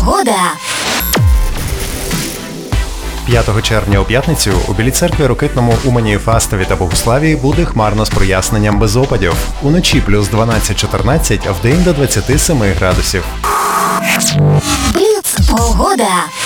Погода. 5 червня у п'ятницю у Білій церкві, Рокитному, Умані, Фастові та Богуславі буде хмарно з проясненням без опадів. Уночі плюс 12-14, а вдень до 27 градусів. Бліц. Погода.